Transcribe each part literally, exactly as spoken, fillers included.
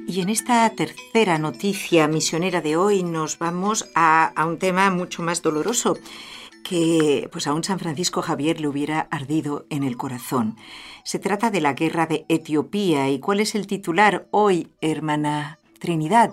Y en esta tercera noticia misionera de hoy nos vamos a, a un tema mucho más doloroso que pues a un San Francisco Javier le hubiera ardido en el corazón. Se trata de la guerra de Etiopía. ¿Y cuál es el titular hoy, hermana Trinidad?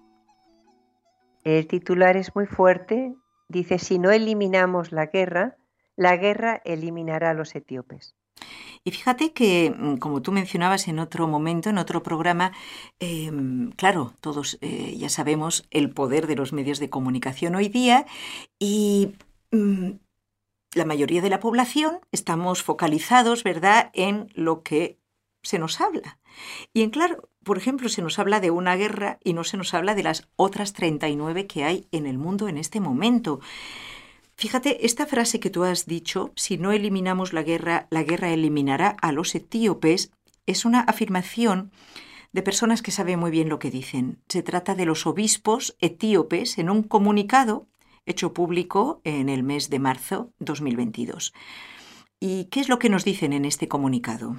El titular es muy fuerte. Dice, si no eliminamos la guerra, la guerra eliminará a los etíopes. Y fíjate que, como tú mencionabas en otro momento, en otro programa, eh, claro, todos eh, ya sabemos el poder de los medios de comunicación hoy día y mm, la mayoría de la población estamos focalizados, ¿verdad?, en lo que se nos habla. Y en claro, por ejemplo, se nos habla de una guerra y no se nos habla de las otras treinta y nueve que hay en el mundo en este momento. Fíjate, esta frase que tú has dicho, si no eliminamos la guerra, la guerra eliminará a los etíopes, es una afirmación de personas que saben muy bien lo que dicen. Se trata de los obispos etíopes en un comunicado hecho público en el mes de marzo de dos mil veintidós. ¿Y qué es lo que nos dicen en este comunicado?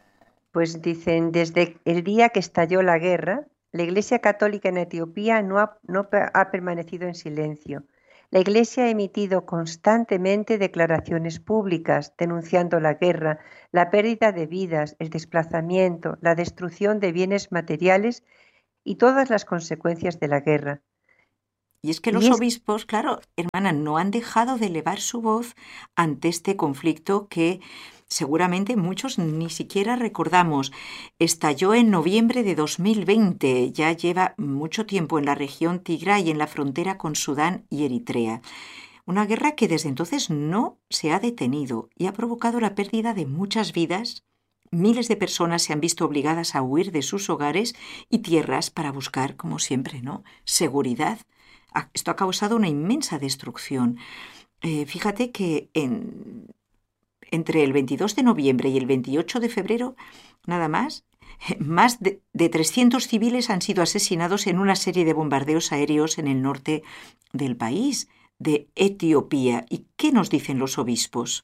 Pues dicen, desde el día que estalló la guerra, la Iglesia Católica en Etiopía no ha, no ha permanecido en silencio. La Iglesia ha emitido constantemente declaraciones públicas denunciando la guerra, la pérdida de vidas, el desplazamiento, la destrucción de bienes materiales y todas las consecuencias de la guerra. Y es que los obispos, claro, hermana, no han dejado de elevar su voz ante este conflicto que seguramente muchos ni siquiera recordamos. Estalló en noviembre de dos mil veinte, ya lleva mucho tiempo en la región Tigray, en la frontera con Sudán y Eritrea. Una guerra que desde entonces no se ha detenido y ha provocado la pérdida de muchas vidas. Miles de personas se han visto obligadas a huir de sus hogares y tierras para buscar, como siempre, ¿no?, seguridad. Esto ha causado una inmensa destrucción. Eh, fíjate que en, entre el veintidós de noviembre y el veintiocho de febrero, nada más, más de, de trescientos civiles han sido asesinados en una serie de bombardeos aéreos en el norte del país, de Etiopía. ¿Y qué nos dicen los obispos?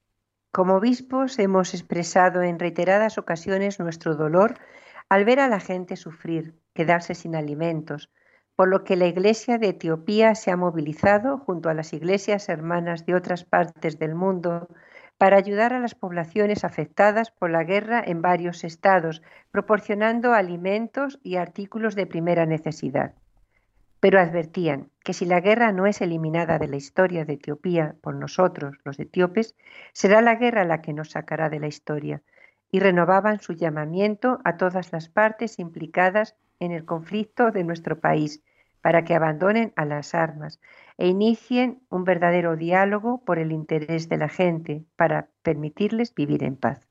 Como obispos hemos expresado en reiteradas ocasiones nuestro dolor al ver a la gente sufrir, quedarse sin alimentos, por lo que la Iglesia de Etiopía se ha movilizado junto a las iglesias hermanas de otras partes del mundo para ayudar a las poblaciones afectadas por la guerra en varios estados, proporcionando alimentos y artículos de primera necesidad. Pero advertían que si la guerra no es eliminada de la historia de Etiopía por nosotros, los etíopes, será la guerra la que nos sacará de la historia, y renovaban su llamamiento a todas las partes implicadas en el conflicto de nuestro país para que abandonen a las armas e inicien un verdadero diálogo por el interés de la gente para permitirles vivir en paz.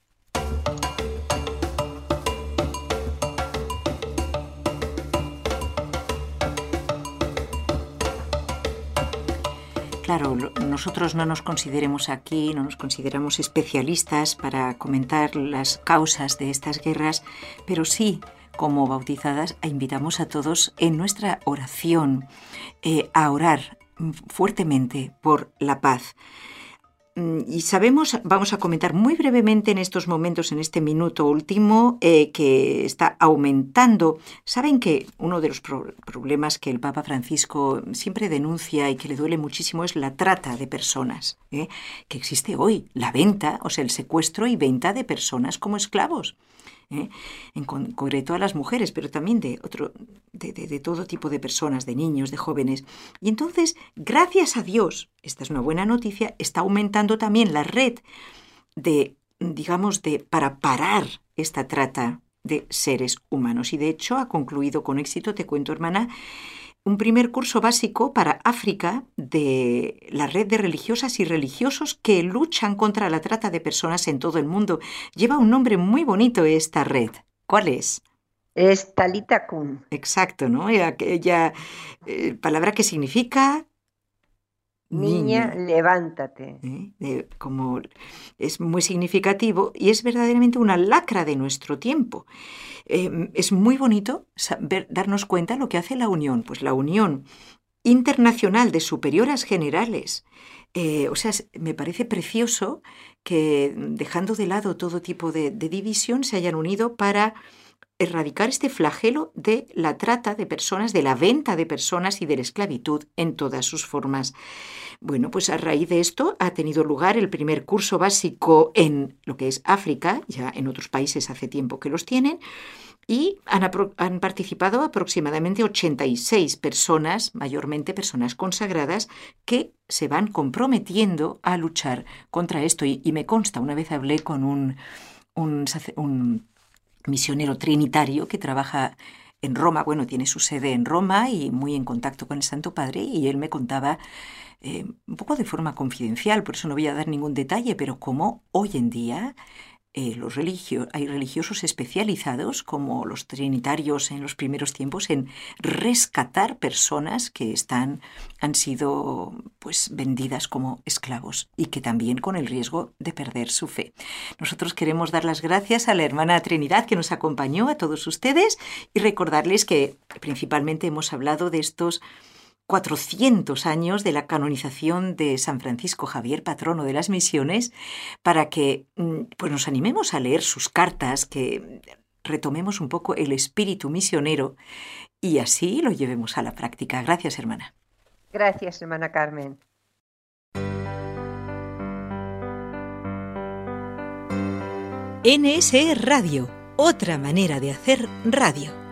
Claro, nosotros no nos consideremos aquí, no nos consideramos especialistas para comentar las causas de estas guerras, pero sí, como bautizadas, invitamos a todos en nuestra oración eh, a orar fuertemente por la paz. Y sabemos, vamos a comentar muy brevemente en estos momentos, en este minuto último, eh, que está aumentando. Saben que uno de los pro- problemas que el Papa Francisco siempre denuncia y que le duele muchísimo es la trata de personas, ¿eh? que existe hoy, la venta, o sea, el secuestro y venta de personas como esclavos. ¿eh? En con- concreto a las mujeres, pero también de, otro, de, de, de todo tipo de personas, de niños, de jóvenes. Y entonces, gracias a Dios, esta es una buena noticia, está aumentando también la red de, digamos, de para parar esta trata de seres humanos. Y de hecho ha concluido con éxito, te cuento, hermana, un primer curso básico para África de la red de religiosas y religiosos que luchan contra la trata de personas en todo el mundo. Lleva un nombre muy bonito esta red. ¿Cuál es? Es Talita Kun. Exacto, ¿no? Aquella eh, palabra que significa Niña, niña. levántate. ¿eh? Eh, como es muy significativo y es verdaderamente una lacra de nuestro tiempo. Eh, es muy bonito saber, darnos cuenta lo que hace la Unión. Pues la Unión Internacional de Superioras Generales. Eh, o sea, me parece precioso que, dejando de lado todo tipo de, de división, se hayan unido para erradicar este flagelo de la trata de personas, de la venta de personas y de la esclavitud en todas sus formas. Bueno, pues a raíz de esto ha tenido lugar el primer curso básico en lo que es África, ya en otros países hace tiempo que los tienen, y han, han participado aproximadamente ochenta y seis personas, mayormente personas consagradas, que se van comprometiendo a luchar contra esto. Y, y me consta, una vez hablé con un, un, un misionero trinitario que trabaja en Roma, bueno, tiene su sede en Roma y muy en contacto con el Santo Padre, y él me contaba eh, un poco de forma confidencial, por eso no voy a dar ningún detalle, pero cómo hoy en día Eh, los religio- hay religiosos especializados, como los trinitarios en los primeros tiempos, en rescatar personas que están, han sido pues, vendidas como esclavos y que también con el riesgo de perder su fe. Nosotros queremos dar las gracias a la hermana Trinidad que nos acompañó, a todos ustedes, y recordarles que principalmente hemos hablado de estos cuatrocientos años de la canonización de San Francisco Javier, patrono de las misiones, para que pues, nos animemos a leer sus cartas, que retomemos un poco el espíritu misionero y así lo llevemos a la práctica. Gracias, hermana. Gracias, hermana Carmen. N S E Radio, otra manera de hacer radio.